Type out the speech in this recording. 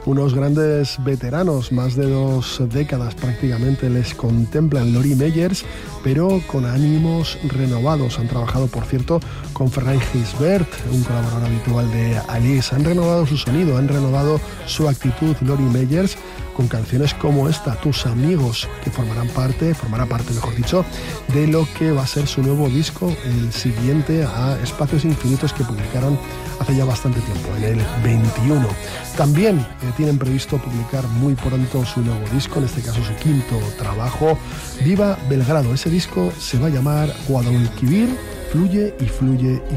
Unos grandes veteranos, más de 2 décadas prácticamente, les contemplan Lori Meyers, pero con ánimos renovados. Han trabajado, por cierto, con Ferran Gisbert, un colaborador habitual de Alice. Han renovado su sonido, han renovado su actitud. Lori Meyers, con canciones como esta, Tus Amigos, que formará parte, mejor dicho, de lo que va a ser su nuevo disco, el siguiente a Espacios Infinitos, que publicaron hace ya bastante tiempo, en el 21. También tienen previsto publicar muy pronto su nuevo disco, en este caso su 5º trabajo, Viva Belgrado. Ese disco se va a llamar Guadalquivir, Fluye y Fluye.